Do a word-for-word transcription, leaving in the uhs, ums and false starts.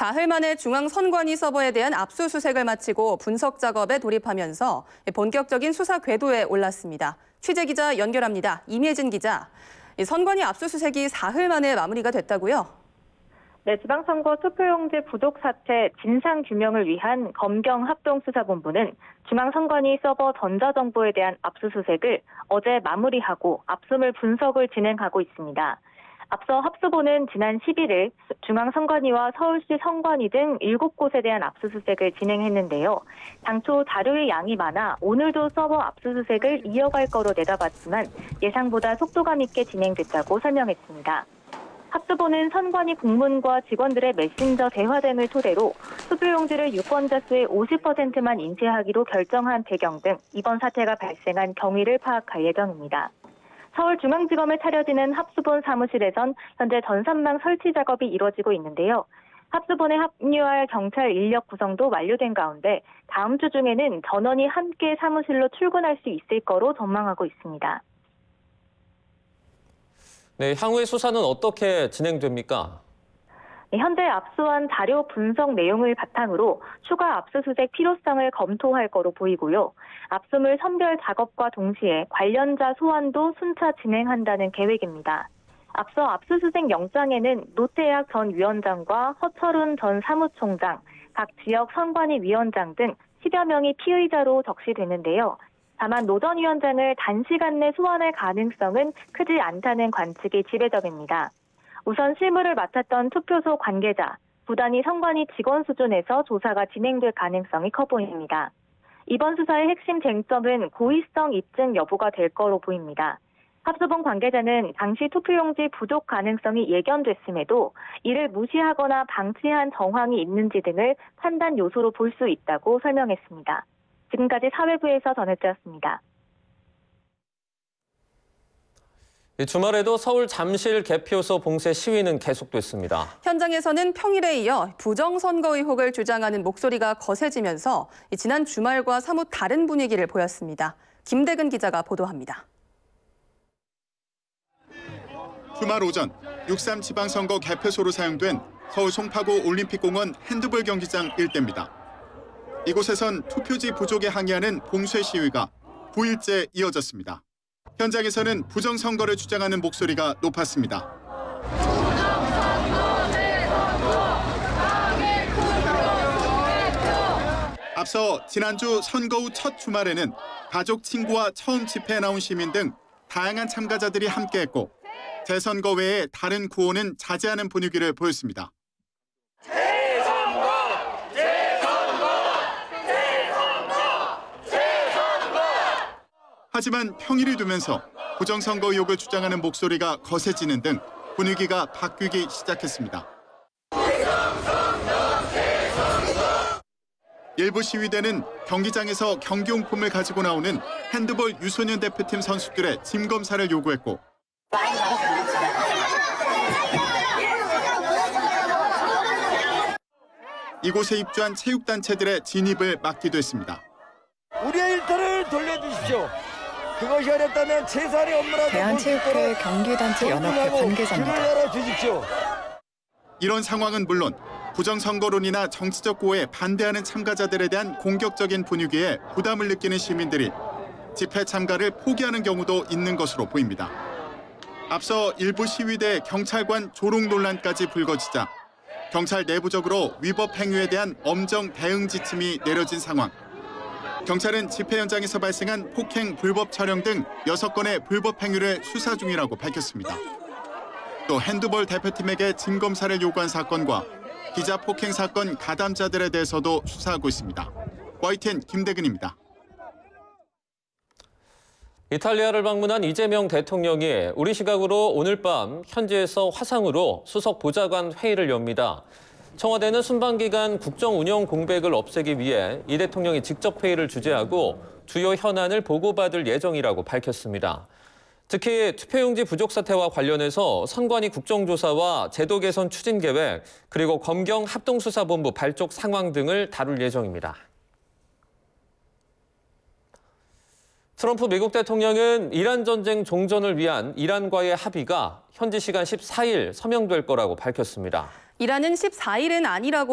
사흘 만에 중앙선관위 서버에 대한 압수수색을 마치고 분석 작업에 돌입하면서 본격적인 수사 궤도에 올랐습니다. 취재기자 연결합니다. 임예진 기자. 선관위 압수수색이 사흘 만에 마무리가 됐다고요? 네, 지방선거 투표용지 부족 사태 진상규명을 위한 검경합동수사본부는 중앙선관위 서버 전자정보에 대한 압수수색을 어제 마무리하고 압수물 분석을 진행하고 있습니다. 앞서 합수본은 지난 십일 일 중앙선관위와 서울시 선관위 등 일곱 곳에 대한 압수수색을 진행했는데요. 당초 자료의 양이 많아 오늘도 서버 압수수색을 이어갈 거로 내다봤지만 예상보다 속도감 있게 진행됐다고 설명했습니다. 합수본은 선관위 공문과 직원들의 메신저 대화 등을 토대로 투표용지를 유권자 수의 오십 퍼센트만 인쇄하기로 결정한 배경 등 이번 사태가 발생한 경위를 파악할 예정입니다. 서울중앙지검에 차려지는 합수본 사무실에선 현재 전산망 설치 작업이 이루어지고 있는데요. 합수본에 합류할 경찰 인력 구성도 완료된 가운데 다음 주 중에는 전원이 함께 사무실로 출근할 수 있을 거로 전망하고 있습니다. 네, 향후의 수사는 어떻게 진행됩니까? 현재 압수한 자료 분석 내용을 바탕으로 추가 압수수색 필요성을 검토할 거로 보이고요. 압수물 선별 작업과 동시에 관련자 소환도 순차 진행한다는 계획입니다. 앞서 압수수색 영장에는 노태학 전 위원장과 허철훈 전 사무총장, 각 지역 선관위 위원장 등 십여 명이 피의자로 적시되는데요. 다만 노 전 위원장을 단시간 내 소환할 가능성은 크지 않다는 관측이 지배적입니다. 우선 실무를 맡았던 투표소 관계자, 부단위 선관위 직원 수준에서 조사가 진행될 가능성이 커 보입니다. 이번 수사의 핵심 쟁점은 고의성 입증 여부가 될 거로 보입니다. 합수본 관계자는 당시 투표용지 부족 가능성이 예견됐음에도 이를 무시하거나 방치한 정황이 있는지 등을 판단 요소로 볼 수 있다고 설명했습니다. 지금까지 사회부에서 전해드렸습니다. 주말에도 서울 잠실 개표소 봉쇄 시위는 계속됐습니다. 현장에서는 평일에 이어 부정선거 의혹을 주장하는 목소리가 거세지면서 지난 주말과 사뭇 다른 분위기를 보였습니다. 김대근 기자가 보도합니다. 주말 오전 육삼 지방선거 개표소로 사용된 서울 송파구 올림픽공원 핸드볼 경기장 일대입니다. 이곳에선 투표지 부족에 항의하는 봉쇄 시위가 구 일째 이어졌습니다. 현장에서는 부정선거를 주장하는 목소리가 높았습니다. 앞서 지난주 선거 후 첫 주말에는 가족, 친구와 처음 집회에 나온 시민 등 다양한 참가자들이 함께했고 재선거 외에 다른 구호는 자제하는 분위기를 보였습니다. 하지만 평일이 되면서 부정선거 의혹을 주장하는 목소리가 거세지는 등 분위기가 바뀌기 시작했습니다. 일부 시위대는 경기장에서 경기용품을 가지고 나오는 핸드볼 유소년 대표팀 선수들의 짐 검사를 요구했고 이곳에 입주한 체육단체들의 진입을 막기도 했습니다. 우리의 일터를 돌려주십시오. 그것이 어렵다면 재산이 업무라도 대한체육회 경기단체 연합회 관계자입니다. 이런 상황은 물론 부정선거론이나 정치적 고에 반대하는 참가자들에 대한 공격적인 분위기에 부담을 느끼는 시민들이 집회 참가를 포기하는 경우도 있는 것으로 보입니다. 앞서 일부 시위대 경찰관 조롱 논란까지 불거지자 경찰 내부적으로 위법 행위에 대한 엄정 대응 지침이 내려진 상황. 경찰은 집회 현장에서 발생한 폭행 불법 촬영 등 여섯 건의 불법 행위를 수사 중이라고 밝혔습니다. 또 핸드볼 대표팀에게 짐 검사를 요구한 사건과 기자 폭행 사건 가담자들에 대해서도 수사하고 있습니다. 와이티엔 김대근입니다. 이탈리아를 방문한 이재명 대통령이 우리 시각으로 오늘 밤 현지에서 화상으로 수석 보좌관 회의를 엽니다. 청와대는 순방기간 국정운영 공백을 없애기 위해 이 대통령이 직접 회의를 주재하고 주요 현안을 보고받을 예정이라고 밝혔습니다. 특히 투표용지 부족 사태와 관련해서 선관위 국정조사와 제도 개선 추진 계획, 그리고 검경 합동수사본부 발족 상황 등을 다룰 예정입니다. 트럼프 미국 대통령은 이란 전쟁 종전을 위한 이란과의 합의가 현지 시간 십사 일 서명될 거라고 밝혔습니다. 이란은 십사 일은 아니라고